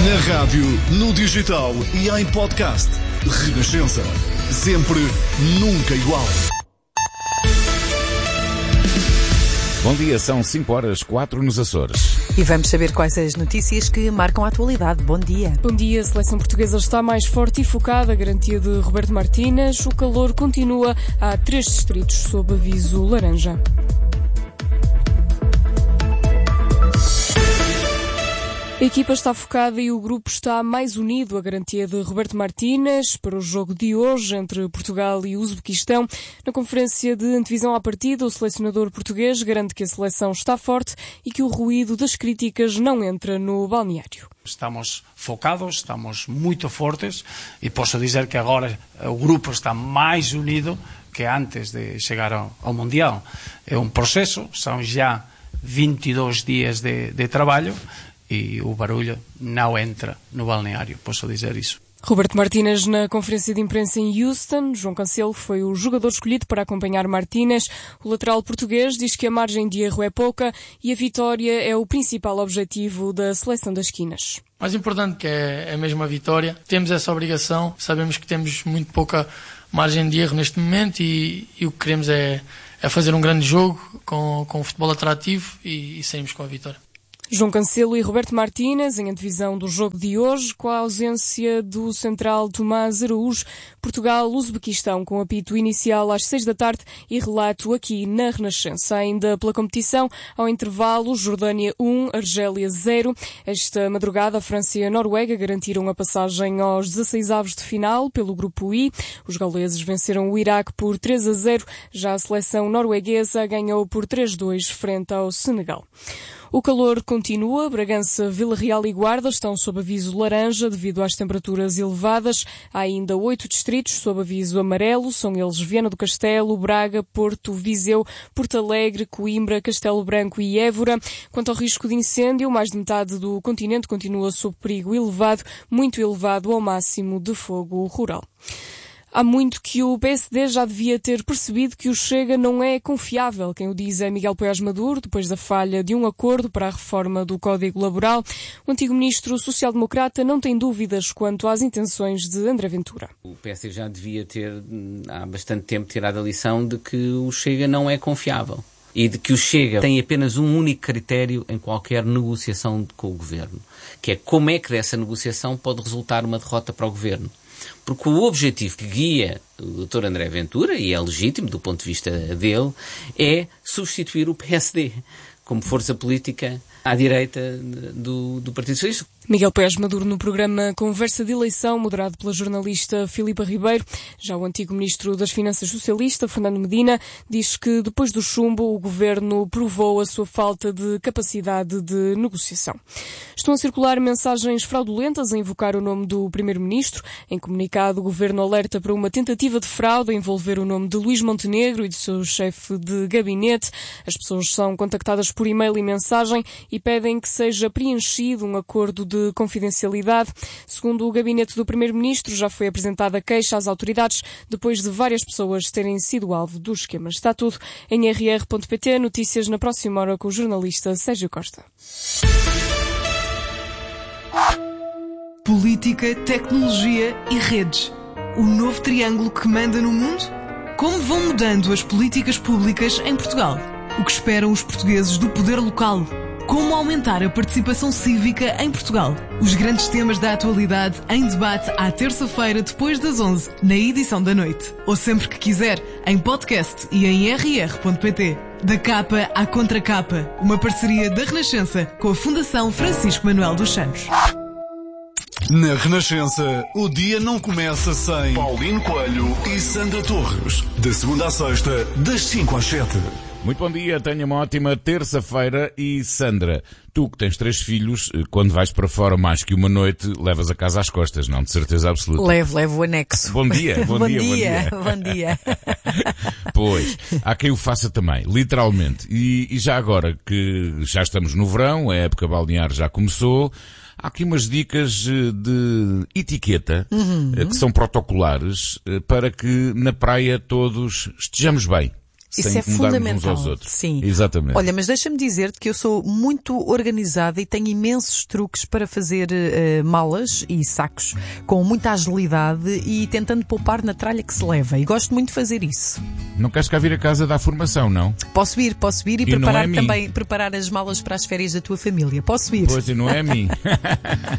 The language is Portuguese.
Na rádio, no digital e em podcast. Renascença. Sempre, nunca igual. Bom dia, são 5h04 nos Açores. E vamos saber quais as notícias que marcam a atualidade. Bom dia. Bom dia, a seleção portuguesa está mais forte e focada, a garantia de Roberto Martínez. O calor continua. Há 3 distritos sob aviso laranja. A equipa está focada e o grupo está mais unido. A garantia de Roberto Martínez para o jogo de hoje entre Portugal e Uzbequistão. Na conferência de antevisão à partida, o selecionador português garante que a seleção está forte e que o ruído das críticas não entra no balneário. Estamos focados, estamos muito fortes e posso dizer que agora o grupo está mais unido que antes de chegar ao Mundial. É um processo, são já 22 dias de trabalho e o barulho não entra no balneário, posso dizer isso. Roberto Martínez na conferência de imprensa em Houston. João Cancelo foi o jogador escolhido para acompanhar Martínez. O lateral português diz que a margem de erro é pouca e a vitória é o principal objetivo da seleção das esquinas. Mais importante que é mesmo a vitória. Temos essa obrigação, sabemos que temos muito pouca margem de erro neste momento e o que queremos é fazer um grande jogo com um futebol atrativo e sairmos com a vitória. João Cancelo e Roberto Martínez em antevisão do jogo de hoje, com a ausência do central Tomás Araújo. Portugal-Uzbequistão com apito inicial às 6 da tarde e relato aqui na Renascença. Ainda pela competição, ao intervalo, Jordânia 1, Argélia 0. Esta madrugada, a França e a Noruega garantiram a passagem aos 16avos de final pelo grupo I. Os gauleses venceram o Iraque por 3-0. Já a seleção norueguesa ganhou por 3-2 frente ao Senegal. O calor continua. Bragança, Vila Real e Guarda estão sob aviso laranja devido às temperaturas elevadas. Há ainda 8 distritos sob aviso amarelo. São eles Viana do Castelo, Braga, Porto, Viseu, Porto Alegre, Coimbra, Castelo Branco e Évora. Quanto ao risco de incêndio, mais de metade do continente continua sob perigo elevado, muito elevado ao máximo de fogo rural. Há muito que o PSD já devia ter percebido que o Chega não é confiável. Quem o diz é Miguel Poiás Maduro, depois da falha de um acordo para a reforma do Código Laboral. O antigo ministro social-democrata não tem dúvidas quanto às intenções de André Ventura. O PSD já devia ter, há bastante tempo, tirado a lição de que o Chega não é confiável. E de que o Chega tem apenas um único critério em qualquer negociação com o Governo, que é como é que dessa negociação pode resultar uma derrota para o Governo. Porque o objetivo que guia o Dr. André Ventura, e é legítimo do ponto de vista dele, é substituir o PSD como força política à direita do Partido Socialista. Miguel Poiás Maduro no programa Conversa de Eleição, moderado pela jornalista Filipa Ribeiro. Já o antigo ministro das Finanças socialista, Fernando Medina, diz que depois do chumbo o governo provou a sua falta de capacidade de negociação. Estão a circular mensagens fraudulentas a invocar o nome do primeiro-ministro. Em comunicado, o governo alerta para uma tentativa de fraude a envolver o nome de Luís Montenegro e do seu chefe de gabinete. As pessoas são contactadas por e-mail e mensagem e pedem que seja preenchido um acordo de confidencialidade. Segundo o gabinete do primeiro-ministro, já foi apresentada queixa às autoridades depois de várias pessoas terem sido alvo do esquema. Está tudo em rr.pt. Notícias na próxima hora com o jornalista Sérgio Costa. Política, tecnologia e redes. O novo triângulo que manda no mundo? Como vão mudando as políticas públicas em Portugal? O que esperam os portugueses do poder local? Como aumentar a participação cívica em Portugal? Os grandes temas da atualidade em debate à terça-feira depois das 11, na edição da noite. Ou sempre que quiser, em podcast e em rr.pt. Da capa à contracapa, uma parceria da Renascença com a Fundação Francisco Manuel dos Santos. Na Renascença, o dia não começa sem Paulino Coelho e Sandra Torres. De segunda à sexta, das 5 às 7. Muito bom dia, tenha uma ótima terça-feira e Sandra, tu que tens 3 filhos, quando vais para fora mais que uma noite, levas a casa às costas, não? De certeza absoluta. Levo o anexo. Bom dia, bom dia. Pois, há quem o faça também, literalmente. E já agora que já estamos no verão, a época balnear já começou, há aqui umas dicas de etiqueta que são protocolares para que na praia todos estejamos bem. Isso sem é incomodarmos uns fundamental. aos outros. Sim. Exatamente. Olha, mas deixa-me dizer-te que eu sou muito organizada e tenho imensos truques para fazer malas e sacos com muita agilidade e tentando poupar na tralha que se leva. E gosto muito de fazer isso. Não queres cá vir a casa dar formação, não? Posso vir e E não preparar é a mim. também preparar as malas para as férias da tua família. Posso vir. Pois, e não é a mim.